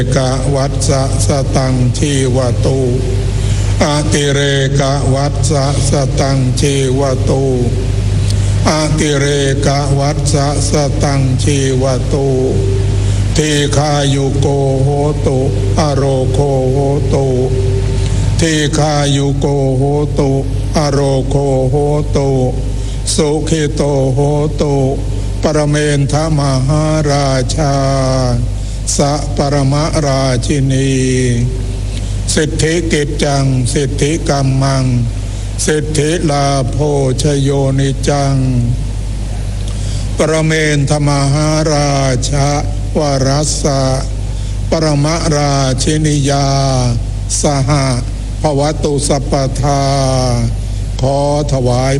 กะวัตสะสตังชีวตุอาติเรกะวัตสะสตังชีวตุอาติเรกะวัตสะสตังชีวตุทีฆายุโกโหตุอโรโคโหตุทีฆายุโกโหตุอโรโคโหตุสุขิโตโหตุปรเมนทมหาราชาสัปรมราชินีสิทธิกิจจังสิทธิกัมมังสิทธิลาโภชโยนิจังปรเมนทมหาราชาวรัสสะปรมราชินิยาสหภวตุสัพพทาขอถวาย